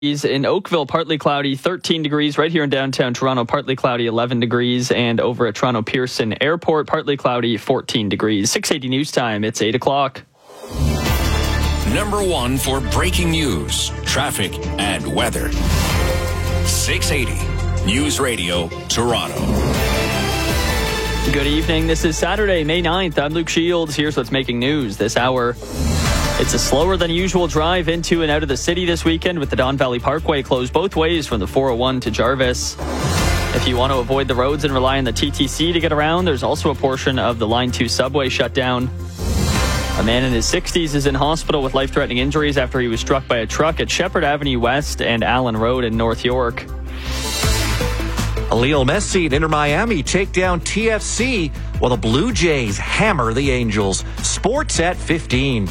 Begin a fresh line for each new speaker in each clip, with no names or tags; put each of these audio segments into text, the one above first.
In Oakville, partly cloudy, 13 degrees. Right here in downtown Toronto, partly cloudy, 11 degrees. And over at Toronto Pearson Airport, partly cloudy, 14 degrees. 680 News Time, it's 8 o'clock.
Number one for breaking news, traffic, and weather. 680 News Radio, Toronto.
Good evening. This is Saturday, May 9th. I'm Luke Shields. Here's what's making news this hour. It's a slower than usual drive into and out of the city this weekend with the Don Valley Parkway closed both ways from the 401 to Jarvis. If you want to avoid the roads and rely on the TTC to get around, there's also a portion of the Line 2 subway shut down. A man in his 60s is in hospital with life-threatening injuries after he was struck by a truck at Shepherd Avenue West and Allen Road in North York.
Lionel Messi and Inter Miami take down TFC while the Blue Jays hammer the Angels. Sports at 15.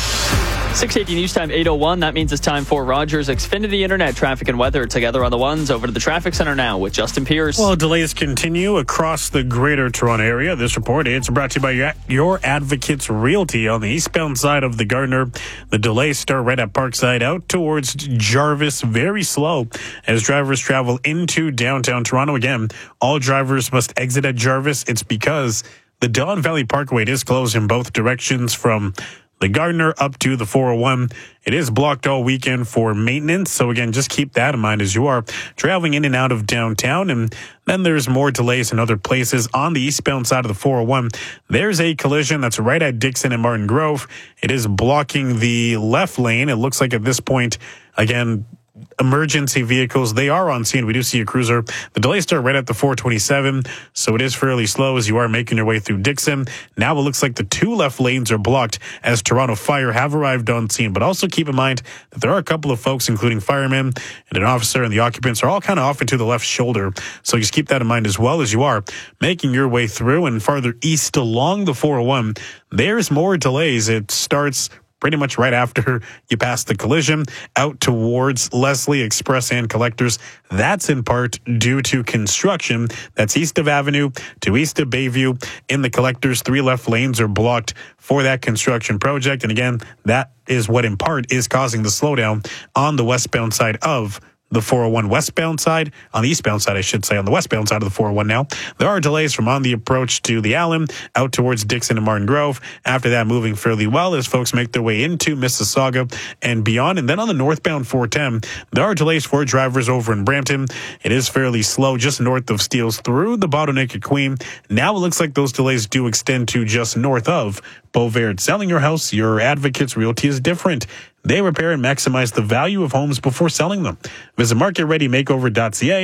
680 News Time, 8:01. That means it's time for Rogers Xfinity Internet traffic and weather together on the ones. Over to the traffic center now with Justin Pierce.
Well, delays continue across the greater Toronto area. This report is brought to you by Your Advocates Realty on the eastbound side of the Gardiner. The delays start right at Parkside out towards Jarvis. Very slow as drivers travel into downtown Toronto. Again, all drivers must exit at Jarvis. It's because the Don Valley Parkway is closed in both directions from the Gardiner up to the 401. It is blocked all weekend for maintenance. So again, just keep that in mind as you are traveling in and out of downtown. And then there's more delays in other places on the eastbound side of the 401. There's a collision that's right at Dixon and Martin Grove. It is blocking the left lane. It looks like at this point, again, emergency vehicles, they are on scene. We do see a cruiser. The delays start right at the 427, so it is fairly slow as you are making your way through Dixon. Now it looks like the two left lanes are blocked as Toronto Fire have arrived on scene. But also keep in mind that there are a couple of folks, including firemen and an officer, and the occupants are all kind of off into the left shoulder. So just keep that in mind as well as you are making your way through and farther east along the 401. There's more delays. It starts pretty much right after you pass the collision out towards Leslie Express and Collectors. That's in part due to construction. That's east of Avenue to east of Bayview. In the Collectors, 3 left lanes are blocked for that construction project. And again, that is what in part is causing the slowdown on the westbound side of the 401 westbound side, on the eastbound side, I should say, on the westbound side of the 401 now. There are delays from on the approach to the Allen out towards Dixon and Martin Grove. After that, moving fairly well as folks make their way into Mississauga and beyond. And then on the northbound 410, there are delays for drivers over in Brampton. It is fairly slow just north of Steeles through the bottleneck at Queen. Now it looks like those delays do extend to just north of Beauvert. Selling your house, Your Advocates Realty is different. They repair and maximize the value of homes before selling them. Visit MarketReadyMakeover.ca,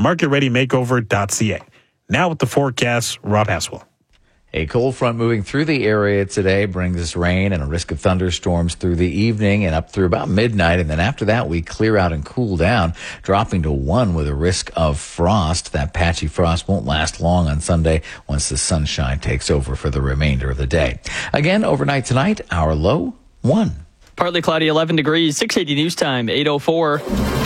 MarketReadyMakeover.ca. Now with the forecast, Rob Haswell.
A cold front moving through the area today brings us rain and a risk of thunderstorms through the evening and up through about midnight. And then after that, we clear out and cool down, dropping to 1 with a risk of frost. That patchy frost won't last long on Sunday once the sunshine takes over for the remainder of the day. Again, overnight tonight, our low 1.
Partly cloudy, 11 degrees. 680 News Time, 8:04.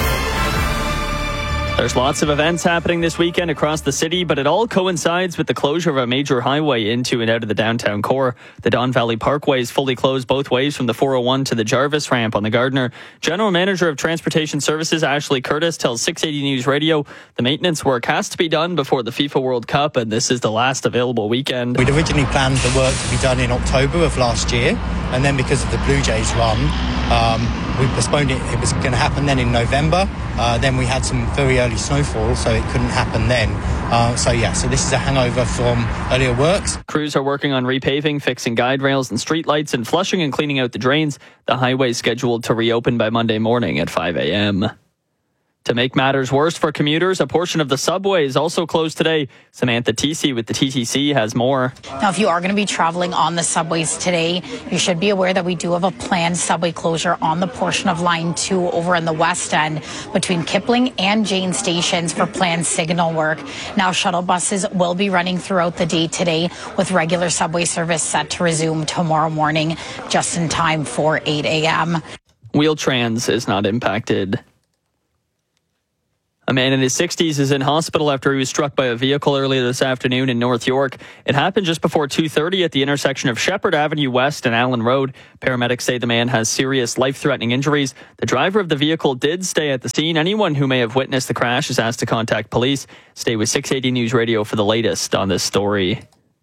There's lots of events happening this weekend across the city, but it all coincides with the closure of a major highway into and out of the downtown core. The Don Valley Parkway is fully closed both ways from the 401 to the Jarvis ramp on the Gardiner. General Manager of Transportation Services, Ashley Curtis, tells 680 News Radio the maintenance work has to be done before the FIFA World Cup, and this is the last available weekend.
We'd originally planned the work to be done in October of last year, and then because of the Blue Jays run, we postponed it. It was going to happen then in November. Then we had some very early snowfall, so it couldn't happen then. So this is a hangover from earlier works.
Crews are working on repaving, fixing guide rails and streetlights, and flushing and cleaning out the drains. The highway is scheduled to reopen by Monday morning at 5 a.m. To make matters worse for commuters, a portion of the subway is also closed today. Samantha Tisi with the TTC has more.
Now, if you are going to be traveling on the subways today, you should be aware that we do have a planned subway closure on the portion of Line 2 over in the west end between Kipling and Jane stations for planned signal work. Now, shuttle buses will be running throughout the day today with regular subway service set to resume tomorrow morning just in time for 8 a.m.
Wheel-Trans is not impacted. A man in his 60s is in hospital after he was struck by a vehicle earlier this afternoon in North York. It happened just before 2:30 at the intersection of Shepherd Avenue West and Allen Road. Paramedics say the man has serious life-threatening injuries. The driver of the vehicle did stay at the scene. Anyone who may have witnessed the crash is asked to contact police. Stay with 680 News Radio for the latest on this story.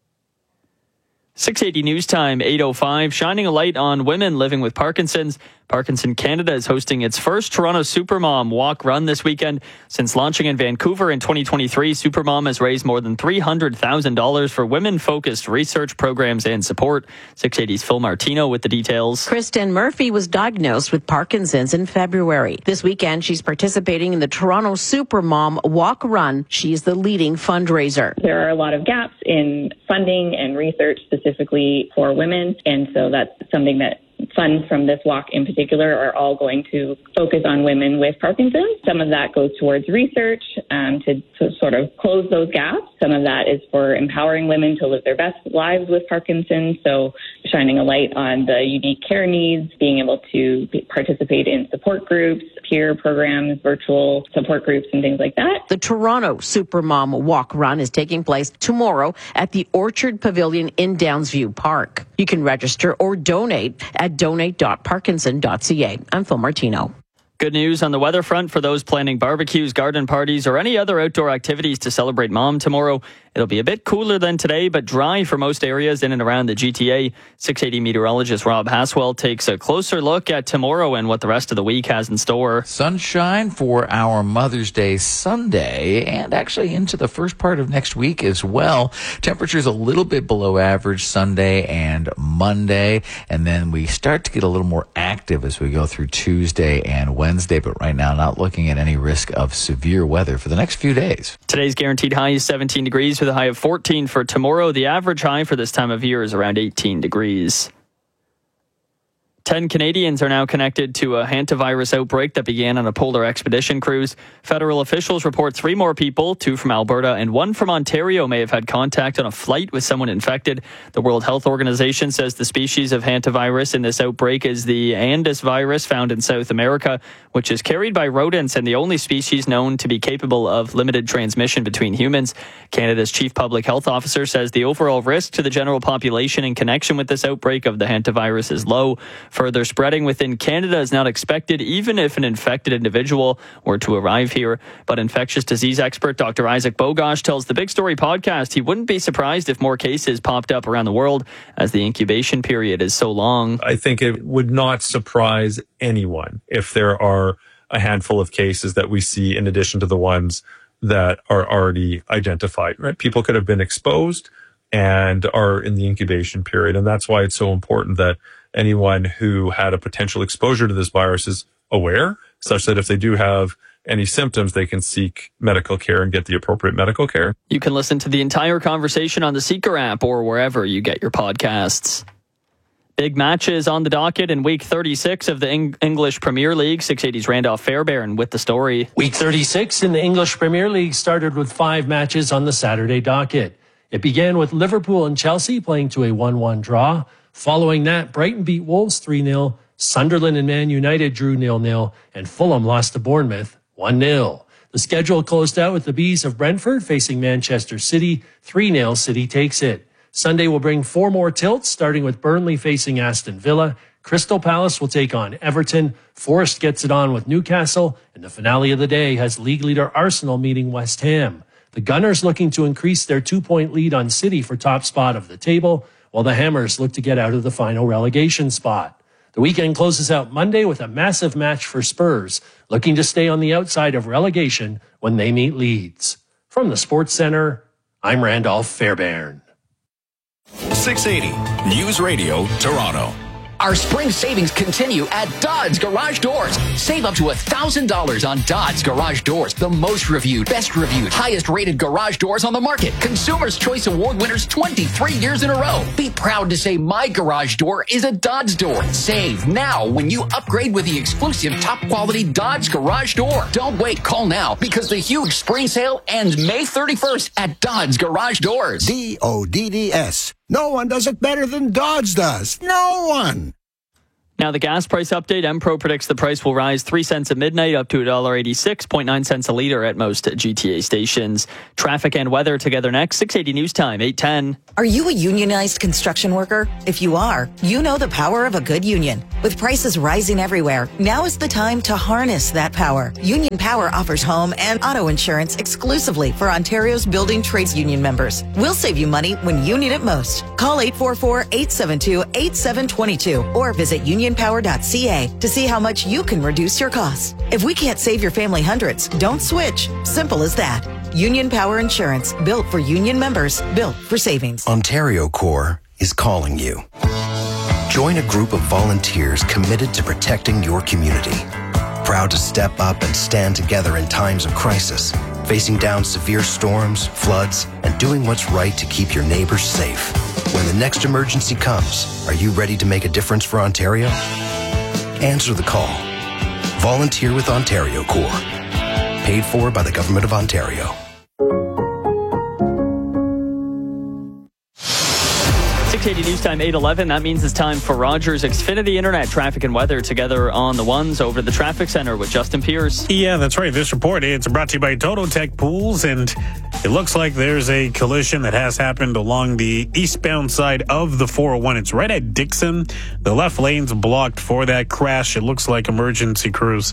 680 News Time, 8:05, shining a light on women living with Parkinson's. Parkinson Canada is hosting its first Toronto Supermom Walk Run this weekend. Since launching in Vancouver in 2023, Supermom has raised more than $300,000 for women-focused research programs and support. 680's Phil Martino with the details.
Kristen Murphy was diagnosed with Parkinson's in February. This weekend, she's participating in the Toronto Supermom Walk Run. She's the leading fundraiser.
There are a lot of gaps in funding and research specifically for women, and so that's something that funds from this walk in particular are all going to focus on women with Parkinson's. Some of that goes towards research to sort of close those gaps. Some of that is for empowering women to live their best lives with Parkinson's. So shining a light on the unique care needs, being able to participate in support groups, peer programs, virtual support groups, and things like that.
The Toronto Supermom Walk Run is taking place tomorrow at the Orchard Pavilion in Downsview Park. You can register or donate at donate.parkinson.ca. I'm Phil Martino.
Good news on the weather front for those planning barbecues, garden parties, or any other outdoor activities to celebrate Mom tomorrow. It'll be a bit cooler than today, but dry for most areas in and around the GTA. 680 meteorologist Rob Haswell takes a closer look at tomorrow and what the rest of the week has in store.
Sunshine for our Mother's Day Sunday and actually into the first part of next week as well. Temperatures a little bit below average Sunday and Monday, and then we start to get a little more active as we go through Tuesday and Wednesday, but right now not looking at any risk of severe weather for the next few days.
Today's guaranteed high is 17 degrees with a high of 14 for tomorrow. The average high for this time of year is around 18 degrees. 10 Canadians are now connected to a hantavirus outbreak that began on a polar expedition cruise. Federal officials report 3 more people, 2 from Alberta and 1 from Ontario, may have had contact on a flight with someone infected. The World Health Organization says the species of hantavirus in this outbreak is the Andes virus found in South America, which is carried by rodents and the only species known to be capable of limited transmission between humans. Canada's Chief Public Health Officer says the overall risk to the general population in connection with this outbreak of the hantavirus is low. Further spreading within Canada is not expected, even if an infected individual were to arrive here. But infectious disease expert Dr. Isaac Bogosh tells the Big Story podcast he wouldn't be surprised if more cases popped up around the world as the incubation period is so long.
I think it would not surprise anyone if there are a handful of cases that we see in addition to the ones that are already identified, right? People could have been exposed and are in the incubation period. And that's why it's so important that anyone who had a potential exposure to this virus is aware, such that if they do have any symptoms, they can seek medical care and get the appropriate medical care.
You can listen to the entire conversation on the Seeker app or wherever you get your podcasts. Big matches on the docket in Week 36 of the English Premier League. 680's Randolph Fairbairn with the story.
Week 36 in the English Premier League started with 5 matches on the Saturday docket. It began with Liverpool and Chelsea playing to a 1-1 draw. Following that, Brighton beat Wolves 3-0, Sunderland and Man United drew 0-0, and Fulham lost to Bournemouth 1-0. The schedule closed out with the Bees of Brentford facing Manchester City. 3-0, City takes it. Sunday will bring 4 more tilts, starting with Burnley facing Aston Villa. Crystal Palace will take on Everton. Forest gets it on with Newcastle. And the finale of the day has league leader Arsenal meeting West Ham. The Gunners looking to increase their 2-point lead on City for top spot of the table, while the Hammers look to get out of the final relegation spot. The weekend closes out Monday with a massive match for Spurs, looking to stay on the outside of relegation when they meet Leeds. From the Sports Center, I'm Randolph Fairbairn.
680 News Radio, Toronto.
Our spring savings continue at Dodds Garage Doors. Save up to $1,000 on Dodds Garage Doors, the most reviewed, best reviewed, highest rated garage doors on the market. Consumer's Choice Award winners 23 years in a row. Be proud to say my garage door is a Dodds door. Save now when you upgrade with the exclusive top quality Dodds Garage Door. Don't wait, call now because the huge spring sale ends May 31st at Dodds Garage Doors.
DODDS. No one does it better than Dodds does. No one.
Now, the gas price update. MPro predicts the price will rise 3 cents at midnight up to $1.86, 0.9 cents a litre at most GTA stations. Traffic and weather together next. 680 News Time, 8:10.
Are you a unionized construction worker? If you are, you know the power of a good union. With prices rising everywhere, now is the time to harness that power. Union Power offers home and auto insurance exclusively for Ontario's building trades union members. We'll save you money when you need it most. Call 844-872-8722 or visit unionpower.ca to see how much you can reduce your costs. If we can't save your family hundreds, don't switch. Simple as that. Union Power Insurance, built for union members, built for savings.
Ontario Corps is calling you. Join a group of volunteers committed to protecting your community. Proud to step up and stand together in times of crisis, facing down severe storms, floods, and doing what's right to keep your neighbors safe. When the next emergency comes, are you ready to make a difference for Ontario? Answer the call. Volunteer with Ontario Corps. Paid for by the Government of Ontario.
680 News Time, 8:11. That means it's time for Rogers Xfinity Internet traffic and weather together on the ones over the traffic center with Justin Pierce.
Yeah, that's right. This report, it's brought to you by Toto Tech Pools, and it looks like there's a collision that has happened along the eastbound side of the 401. It's right at Dixon. The left lane's blocked for that crash. It looks like emergency crews.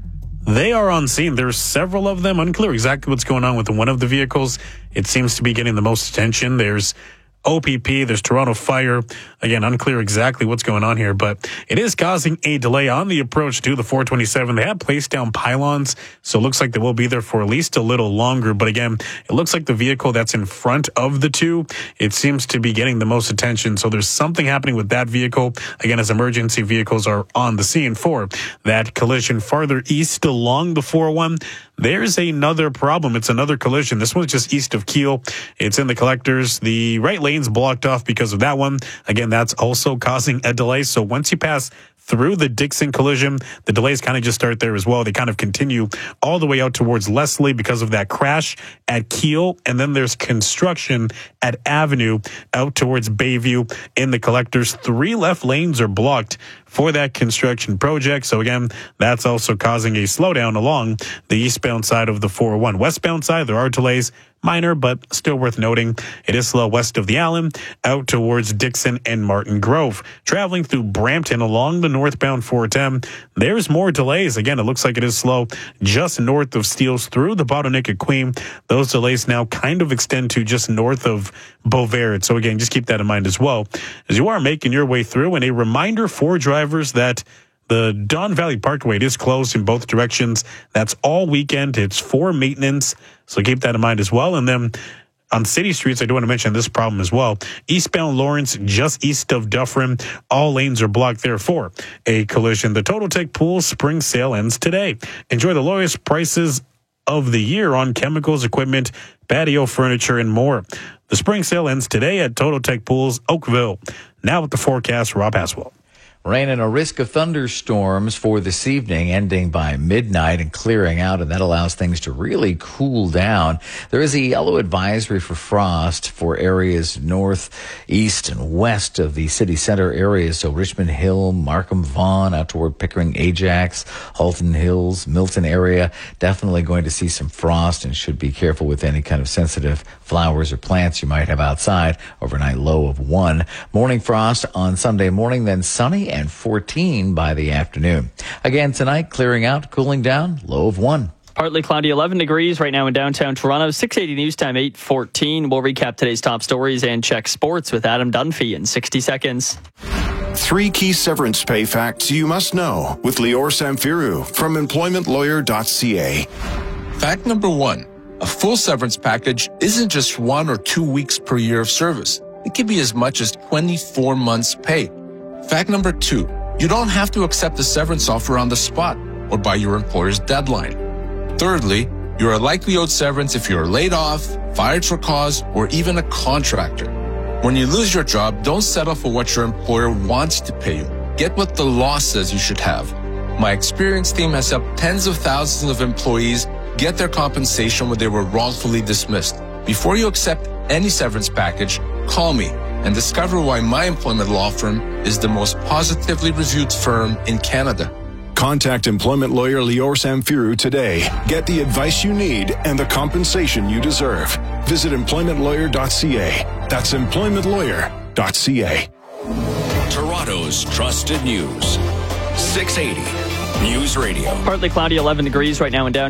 They are on scene. There's several of them. Unclear exactly what's going on with one of the vehicles. It seems to be getting the most attention. There's OPP, there's Toronto Fire. Again, unclear exactly what's going on here, but it is causing a delay on the approach to the 427. They have placed down pylons, so it looks like they will be there for at least a little longer. But again, it looks like the vehicle that's in front of the two, it seems to be getting the most attention. So there's something happening with that vehicle, again, as emergency vehicles are on the scene for that collision. Farther east along the 401, there's another problem. It's another collision. This one's just east of Keele. It's in the collectors. The right lane's blocked off because of that one. Again, that's also causing a delay. So once you pass through the Dixon collision, the delays kind of just start there as well. They kind of continue all the way out towards Leslie because of that crash at Keele. And then there's construction at Avenue out towards Bayview in the collectors. 3 left lanes are blocked for that construction project. So again, that's also causing a slowdown along the eastbound side of the 401. Westbound side, there are delays. Minor, but still worth noting. It is slow west of the Allen, out towards Dixon and Martin Grove. Traveling through Brampton along the northbound 410, there's more delays. Again, it looks like it is slow just north of Steeles through the bottleneck at Queen. Those delays now kind of extend to just north of Beauvais. So again, just keep that in mind as well as you are making your way through. And a reminder for drivers that the Don Valley Parkway is closed in both directions. That's all weekend. It's for maintenance. So keep that in mind as well. And then on city streets, I do want to mention this problem as well. Eastbound Lawrence, just east of Dufferin, all lanes are blocked there for a collision. The Total Tech Pool spring sale ends today. Enjoy the lowest prices of the year on chemicals, equipment, patio furniture, and more. The spring sale ends today at Total Tech Pools, Oakville. Now with the forecast, Rob Haswell.
Rain and a risk of thunderstorms for this evening, ending by midnight and clearing out, and that allows things to really cool down. There is a yellow advisory for frost for areas north, east, and west of the city center areas. So Richmond Hill, Markham, Vaughan, out toward Pickering, Ajax, Halton Hills, Milton area. Definitely going to see some frost, and should be careful with any kind of sensitive flowers or plants you might have outside. Overnight low of 1. Morning frost on Sunday morning, then sunny and 14 by the afternoon. Again tonight, clearing out, cooling down, low of 1.
Partly cloudy, 11 degrees right now in downtown Toronto. 680 News Time, 8:14. We'll recap today's top stories and check sports with Adam Dunphy in 60 seconds.
3 key severance pay facts you must know with Lior Samfiru from employmentlawyer.ca.
Fact number 1. A full severance package isn't just 1 or 2 weeks per year of service. It can be as much as 24 months' pay. Fact number 2, you don't have to accept a severance offer on the spot or by your employer's deadline. Thirdly, you are likely owed severance if you are laid off, fired for cause, or even a contractor. When you lose your job, don't settle for what your employer wants to pay you. Get what the law says you should have. My experienced team has helped tens of thousands of employees get their compensation when they were wrongfully dismissed. Before you accept any severance package, call me and discover why my employment law firm is the most positively reviewed firm in Canada.
Contact employment lawyer Lior Samfiru today. Get the advice you need and the compensation you deserve. Visit employmentlawyer.ca. That's employmentlawyer.ca.
Toronto's trusted news. 680 News Radio.
Partly cloudy, 11 degrees right now in downtown.